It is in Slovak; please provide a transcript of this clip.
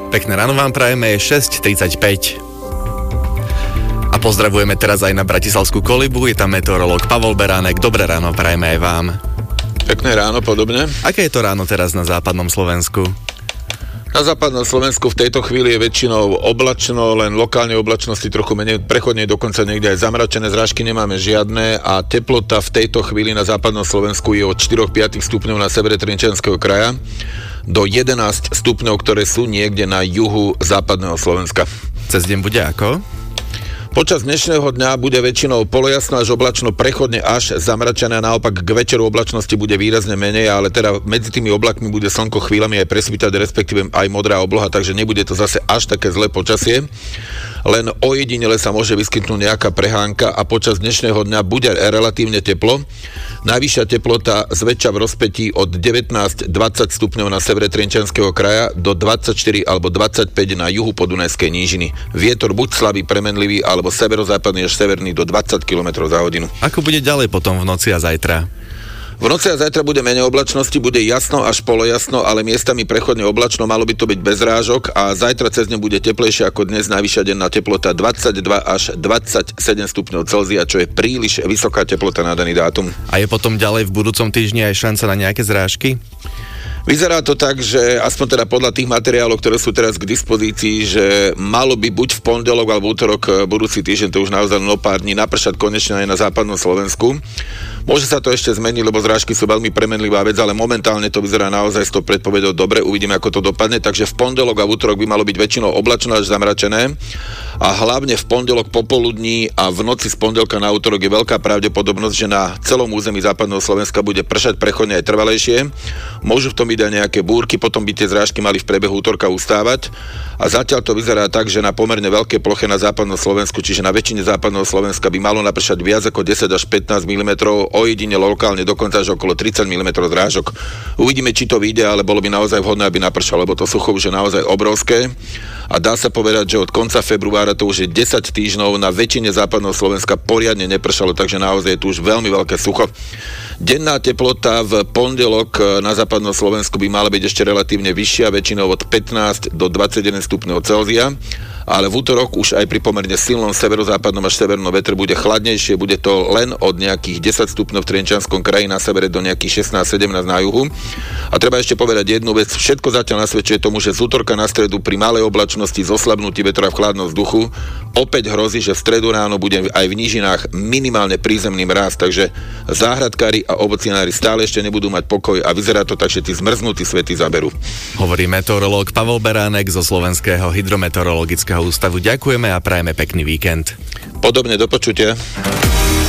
Pekné ráno vám prajeme, je 6:35. A pozdravujeme teraz aj na Bratislavskú Kolibu, je tam meteorológ Pavol Beránek. Dobré ráno prajeme aj vám. Pekné ráno, podobne. Aké je to ráno teraz na západnom Slovensku? Na západnom Slovensku v tejto chvíli je väčšinou oblačno, len lokálne oblačnosti trochu menej, prechodne dokonca niekde aj zamračené, zrážky nemáme žiadne a teplota v tejto chvíli na západnom Slovensku je od 4-5 stupňov na severe Trenčianskeho kraja do 11 stupňov, ktoré sú niekde na juhu západného Slovenska. Cez deň bude ako? Počas dnešného dňa bude väčšinou polojasno až oblačno, prechodne až zamračené a naopak k večeru oblačnosti bude výrazne menej, ale teda medzi tými oblakmi bude slnko chvíľami aj presvítať, respektíve aj modrá obloha, takže nebude to zase až také zlé počasie. Len ojedinele sa môže vyskytnúť nejaká prehánka a počas dnešného dňa bude relatívne teplo. Najvyššia teplota zväčša v rozpätí od 19-20 stupňov na severe Trenčianskeho kraja do 24 alebo 25 na juhu Podunajskej nížiny. Vietor buď slabý, premenlivý, alebo severozápadný až severný do 20 km za hodinu. Ako bude ďalej potom v noci a zajtra? V noci a zajtra bude menej oblačnosti, bude jasno až polojasno, ale miestami prechodne oblačno, malo by to byť bez rážok a zajtra cez deň bude teplejšie ako dnes, najvyššia denná teplota 22 až 27 stupňov Celzia, čo je príliš vysoká teplota na daný dátum. A je potom ďalej v budúcom týždni aj šanca na nejaké zrážky? Vyzerá to tak, že aspoň teda podľa tých materiálov, ktoré sú teraz k dispozícii, že malo by buď v pondelok alebo útorok budúci týždeň, to už naozaj pár dní, napršať konečne aj na západnom Slovensku. Môže sa to ešte zmeniť, lebo zrážky sú veľmi premenlivá vec, ale momentálne to vyzerá naozaj s tou predpovedou dobre, uvidíme, ako to dopadne, takže v pondelok a v útorok by malo byť väčšinou oblačno až zamračené a hlavne v pondelok popoludní a v noci z pondelka na útorok je veľká pravdepodobnosť, že na celom území západného Slovenska bude pršať prechodne aj trvalejšie. Môžu v tom byť aj nejaké búrky, potom by tie zrážky mali v priebehu útorka ustávať a zatiaľ to vyzerá tak, že na pomerne veľké ploche na západnom Slovensku, čiže na väčšine západného Slovenska by malo napršať viac ako 10 až 15 mm, ojedine lokálne dokonca až okolo 30 mm zrážok. Uvidíme, či to vyjde, ale bolo by naozaj vhodné, aby napršalo, lebo to sucho už je naozaj obrovské a dá sa povedať, že od konca februára to už je 10 týždňov na väčšine západného Slovenska poriadne nepršalo, takže naozaj je tu už veľmi veľké sucho. Denná teplota v pondelok na západnom Slovensku by mala byť ešte relatívne vyššia, väčšinou od 15 do 21 stupňov Celzia, ale v útorok už aj pri pomerne silnom severozápadnom až severnom vetre bude chladnejšie, bude to len od nejakých 10 stupňov v Trenčianskom kraji na severe do nejakých 16-17 na juhu. A treba ešte povedať jednu vec, všetko zatiaľ nasvedčuje tomu, že z útorka na stredu pri malej oblačnosti, zoslabnutí vetra v chladnom vzduchu opäť hrozí, že v stredu ráno bude aj v nížinách minimálne prízemný mráz, takže záhradkári a ovocinári stále ešte nebudú mať pokoj a vyzerá to tak, že tí zmrznutí svety zaberú. Hovorí meteorológ Pavol Beránek zo Slovenského hydrometeorologického ústavu. Ďakujeme a prajeme pekný víkend. Podobne, do počutia.